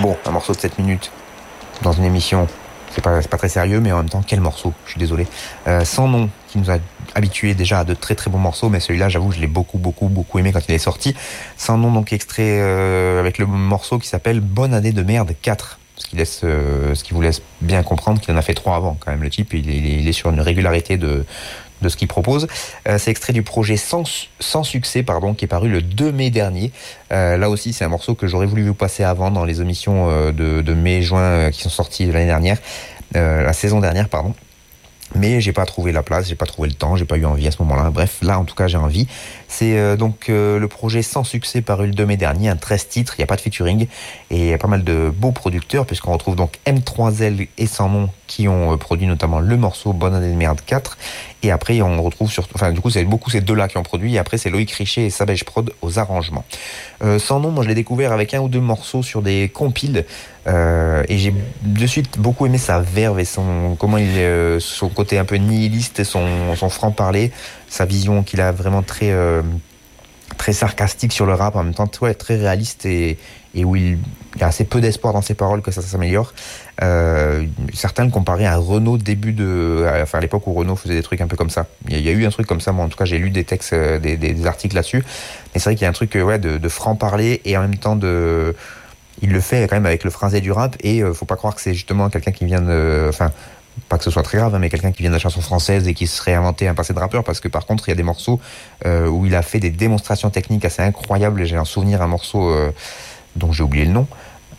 Bon, un morceau de 7 minutes dans une émission, c'est pas très sérieux, mais en même temps, quel morceau, je suis désolé. Sans nom, qui nous a habitués déjà à de très très bons morceaux, mais celui-là, j'avoue, je l'ai beaucoup aimé quand il est sorti. Sans nom, donc extrait avec le morceau qui s'appelle Bonne année de merde 4. Ce qui vous laisse bien comprendre qu'il en a fait 3 avant, quand même, le type. Il est sur une régularité de ce qu'il propose. C'est extrait du projet sans succès, qui est paru le 2 mai dernier. Là aussi, c'est un morceau que j'aurais voulu vous passer avant dans les émissions de mai-juin qui sont sorties l'année dernière, la saison dernière, pardon. Mais j'ai pas trouvé la place, j'ai pas trouvé le temps, j'ai pas eu envie à ce moment-là. Bref, là en tout cas j'ai envie. C'est donc le projet sans succès paru le 2 mai dernier, un 13 titres, il n'y a pas de featuring et il y a pas mal de beaux producteurs puisqu'on retrouve donc M3L et Sans Nom qui ont produit notamment le morceau Bonne année de merde 4 et après on retrouve du coup c'est beaucoup ces deux-là qui ont produit et après c'est Loïc Richer et Sabège Prod aux arrangements. Sans Nom, moi je l'ai découvert avec 1 ou 2 morceaux sur des compiles et j'ai de suite beaucoup aimé sa verve et son côté un peu nihiliste, son franc-parler, sa vision qu'il a vraiment très sarcastique sur le rap, en même temps très réaliste et où il y a assez peu d'espoir dans ses paroles que ça s'améliore. Certains le comparaient à Renaud à l'époque où Renaud faisait des trucs un peu comme ça. Il y a eu un truc comme ça, moi en tout cas j'ai lu des textes, des articles là-dessus, mais c'est vrai qu'il y a un truc de franc-parler et en même temps il le fait quand même avec le phrasé du rap et faut pas croire que c'est justement quelqu'un qui vient pas que ce soit très grave, mais quelqu'un qui vient de la chanson française et qui se serait inventé un passé de rappeur, parce que par contre il y a des morceaux où il a fait des démonstrations techniques assez incroyables. J'ai un souvenir, un morceau dont j'ai oublié le nom,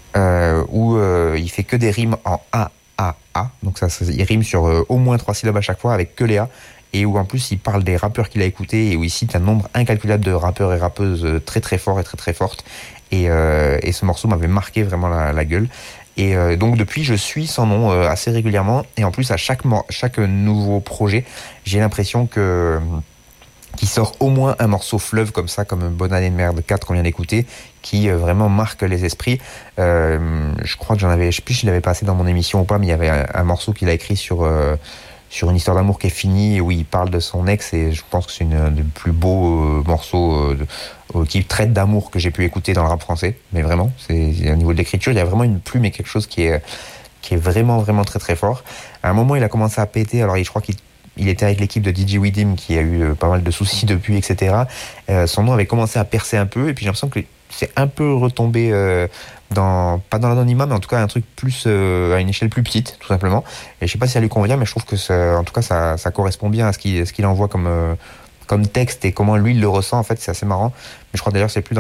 où il fait que des rimes en A, donc il rime sur au moins 3 syllabes à chaque fois avec que les A, et où en plus il parle des rappeurs qu'il a écoutés et où il cite un nombre incalculable de rappeurs et rappeuses très très forts et très très fortes, et ce morceau m'avait marqué vraiment la gueule. Et donc depuis, je suis Sans Nom assez régulièrement. Et en plus, à chaque nouveau projet, j'ai l'impression qu'il sort au moins un morceau fleuve comme ça, comme Bonne année de merde 4 qu'on vient d'écouter, qui vraiment marque les esprits. Je crois que je sais plus si je l'avais passé dans mon émission ou pas, mais il y avait un morceau qu'il a écrit sur une histoire d'amour qui est finie, où il parle de son ex, et je pense que c'est un des plus beaux morceaux qui traite d'amour que j'ai pu écouter dans le rap français. Mais vraiment, c'est au niveau de l'écriture, il y a vraiment une plume et quelque chose qui est vraiment vraiment très très fort. À un moment, il a commencé à péter. Alors, je crois qu'il était avec l'équipe de DJ Widim qui a eu pas mal de soucis depuis, etc. Son nom avait commencé à percer un peu, et puis j'ai l'impression que c'est un peu retombé pas dans l'anonymat, mais en tout cas un truc plus à une échelle plus petite, tout simplement. Et je sais pas si ça lui convient, mais je trouve que en tout cas ça correspond bien à ce qu'il envoie comme texte et comment lui il le ressent. En fait, c'est assez marrant. Mais je crois d'ailleurs c'est plus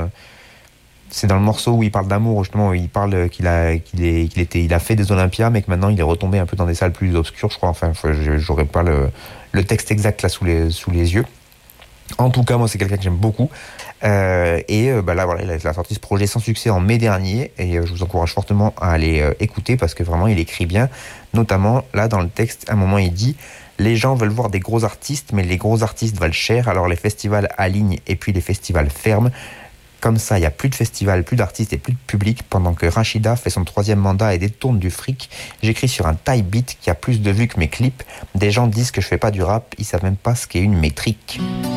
c'est dans le morceau où il parle d'amour, justement, où il parle qu'il a fait des Olympias, mais que maintenant il est retombé un peu dans des salles plus obscures, je crois. Enfin, j'aurais pas le texte exact là sous les yeux. En tout cas, moi, c'est quelqu'un que j'aime beaucoup. Là, voilà, il a sorti ce projet sans succès en mai dernier, et je vous encourage fortement à aller écouter, parce que vraiment, il écrit bien. Notamment, là, dans le texte, à un moment, il dit « Les gens veulent voir des gros artistes, mais les gros artistes valent cher, alors les festivals alignent et puis les festivals ferment. Comme ça, il n'y a plus de festivals, plus d'artistes et plus de public, pendant que Rachida fait son 3e mandat et détourne du fric. J'écris sur un taille beat qui a plus de vues que mes clips. Des gens disent que je fais pas du rap, ils savent même pas ce qu'est une métrique. »